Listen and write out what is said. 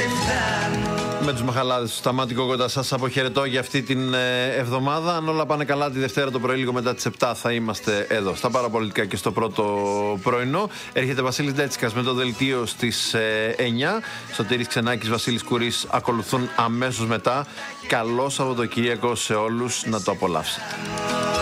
Με τους Μαχαλάδες του Σταμάτη Κόκοτα σας αποχαιρετώ για αυτή την εβδομάδα. Αν όλα πάνε καλά, τη Δευτέρα το πρωί, λίγο μετά τις 7 θα είμαστε εδώ στα παραπολιτικά και στο πρώτο πρωινό. Έρχεται Βασίλης Ντέτσικας με το δελτίο στις 9. Σωτήρης Ξενάκης, Βασίλης Κουρής ακολουθούν αμέσως μετά. Καλό Σαββατοκύριακο σε όλους, να το απολαύσετε.